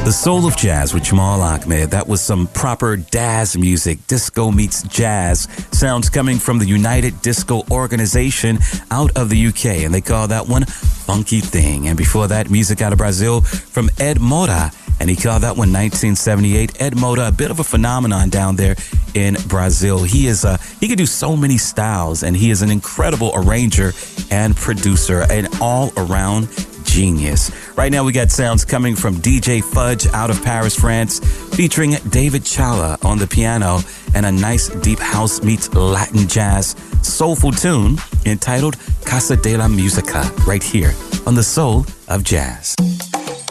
The Soul of Jazz with Jamal Ahmed. That was some proper Daz music. Disco meets jazz. Sounds coming from the United Disco Organization out of the UK. And they call that one Funky Thing. And before that, music out of Brazil from Ed Moura. And he called that one 1978. Ed Moura, a bit of a phenomenon down there in Brazil. He can do so many styles, and he is an incredible arranger and producer, an all-around genius. Right now we got sounds coming from DJ Fudge out of Paris, France, featuring David Challa on the piano, and a nice deep house meets Latin jazz soulful tune entitled Casa de la Musica, right here on The Soul of Jazz.